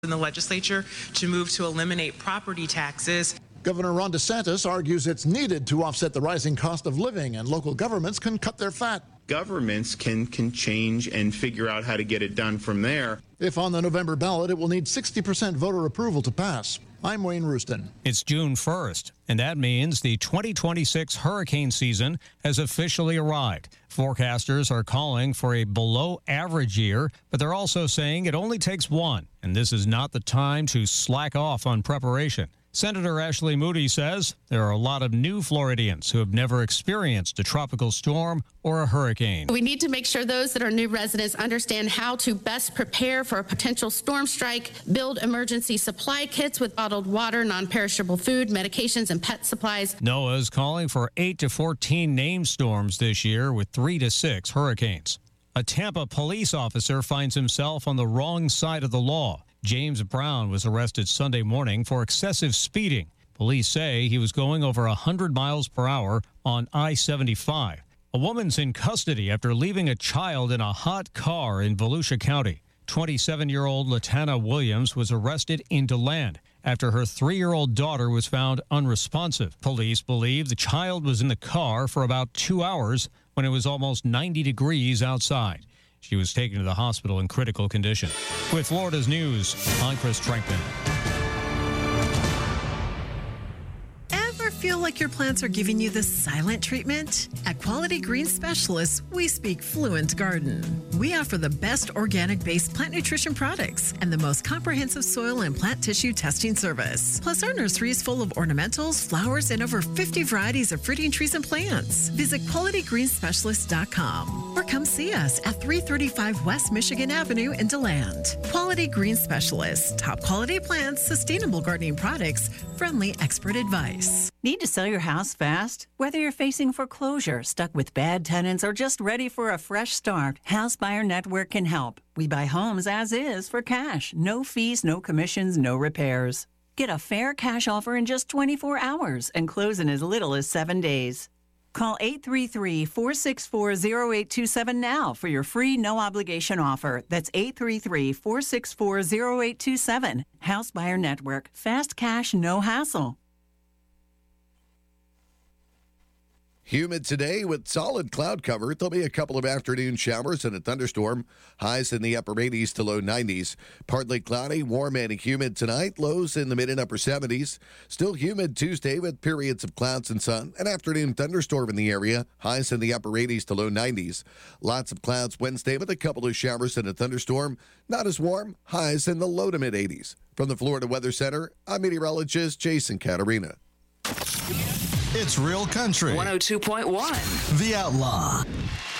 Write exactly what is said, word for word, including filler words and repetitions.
in the legislature to move to eliminate property taxes. Governor Ron DeSantis argues it's needed to offset the rising cost of living, and local governments can cut their fat. Governments can, can change and figure out how to get it done from there. If on the November ballot, it will need sixty percent voter approval to pass. I'm Wayne Rooston. It's June first, and that means the twenty twenty-six hurricane season has officially arrived. Forecasters are calling for a below-average year, but they're also saying it only takes one, and this is not the time to slack off on preparation. Senator Ashley Moody says there are a lot of new Floridians who have never experienced a tropical storm or a hurricane. We need to make sure those that are new residents understand how to best prepare for a potential storm strike, build emergency supply kits with bottled water, non-perishable food, medications, and pet supplies. NOAA is calling for eight to fourteen named storms this year with three to six hurricanes. A Tampa police officer finds himself on the wrong side of the law. James Brown was arrested Sunday morning for excessive speeding. Police say he was going over one hundred miles per hour on I seventy-five. A woman's in custody after leaving a child in a hot car in Volusia County. twenty-seven-year-old Latana Williams was arrested in DeLand after her three-year-old daughter was found unresponsive. Police believe the child was in the car for about two hours when it was almost ninety degrees outside. She was taken to the hospital in critical condition. With Florida's news, I'm Chris Trankman. Feel like your plants are giving you the silent treatment? At Quality Green Specialists, we speak fluent garden. We offer the best organic-based plant nutrition products and the most comprehensive soil and plant tissue testing service. Plus, our nursery is full of ornamentals, flowers, and over fifty varieties of fruiting trees and plants. Visit quality green specialist dot com or come see us at three thirty-five West Michigan Avenue in DeLand. Quality Green Specialists, top quality plants, sustainable gardening products, friendly expert advice. Need to sell your house fast? Whether you're facing foreclosure, stuck with bad tenants, or just ready for a fresh start, House Buyer Network can help. We buy homes as is for cash. No fees, no commissions, no repairs. Get a fair cash offer in just twenty-four hours and close in as little as seven days. Call eight three three, four six four, zero eight two seven now for your free no-obligation offer. That's eight three three, four six four, zero eight two seven. House Buyer Network. Fast cash, no hassle. Humid today with solid cloud cover. There'll be a couple of afternoon showers and a thunderstorm. Highs in the upper eighties to low nineties. Partly cloudy, warm and humid tonight. Lows in the mid and upper seventies. Still humid Tuesday with periods of clouds and sun. An afternoon thunderstorm in the area. Highs in the upper eighties to low nineties. Lots of clouds Wednesday with a couple of showers and a thunderstorm. Not as warm. Highs in the low to mid eighties. From the Florida Weather Center, I'm meteorologist Jason Catarina. It's Real Country. one oh two point one. The Outlaw.